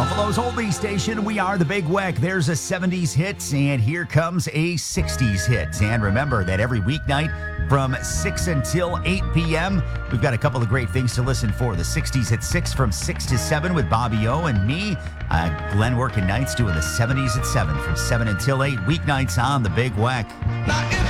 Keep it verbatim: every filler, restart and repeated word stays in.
Buffalo's oldie station. We are the Big Weck. There's a seventies hit, and here comes a sixties hit. And remember that every weeknight from six until eight p.m., we've got a couple of great things to listen for. The sixties at six from six to seven with Bobby O and me. Uh, Glenn working nights doing the seventies at seven from seven until eight weeknights on the Big Weck. Now,